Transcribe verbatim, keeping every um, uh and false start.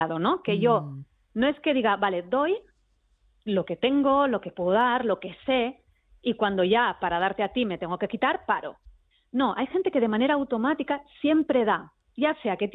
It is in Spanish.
¿no? Que yo Mm. no es que diga, vale, doy lo que tengo, lo que puedo dar, lo que sé, y cuando ya para darte a ti me tengo que quitar, paro. No, hay gente que de manera automática siempre da, ya sea que